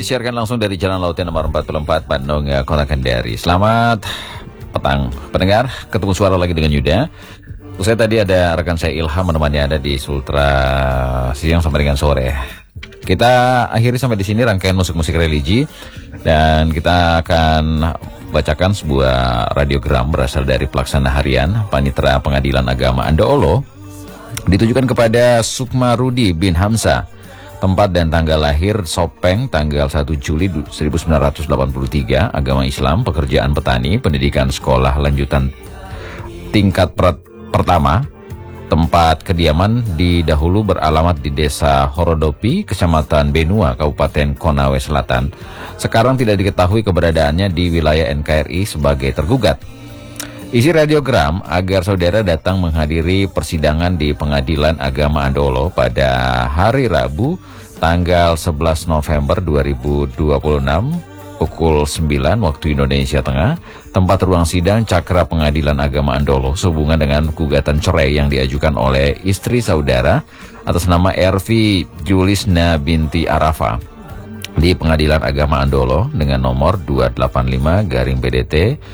disiarkan langsung dari Jalan Lautan nomor 44 Bandung, Kota Kendari. Selamat petang pendengar, ketemu suara lagi dengan Yuda. Saya tadi ada rekan saya Ilham menemani Anda di Sultra siang sampai dengan sore. Kita akhiri sampai di sini rangkaian musik-musik religi, dan kita akan bacakan sebuah radiogram berasal dari pelaksana harian Panitera Pengadilan Agama Andoolo, ditujukan kepada Sukma Rudi bin Hamzah. Tempat dan tanggal lahir Sopeng tanggal 1 Juli 1983, agama Islam, pekerjaan petani, pendidikan sekolah lanjutan tingkat pertama. Tempat kediaman dahulu beralamat di Desa Horodopi, Kecamatan Benua, Kabupaten Konawe Selatan. Sekarang tidak diketahui keberadaannya di wilayah NKRI sebagai tergugat. Isi radiogram agar saudara datang menghadiri persidangan di Pengadilan Agama Andoolo pada hari Rabu tanggal 11 November 2026 pukul 9 waktu Indonesia Tengah. Tempat ruang sidang Cakra Pengadilan Agama Andoolo sehubungan dengan gugatan cerai yang diajukan oleh istri saudara atas nama Ervi Julisna binti Arafa di Pengadilan Agama Andoolo dengan nomor 285-BDT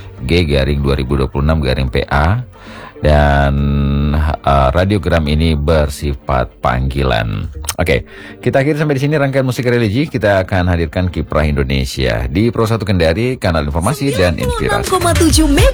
G-2026-PA, dan radiogram ini bersifat panggilan. Oke, kita akhiri sampai di sini rangkaian musik religi. Kita akan hadirkan Kiprah Indonesia di Pro 1 Kendari, kanal informasi dan inspirasi. 6,7 MHz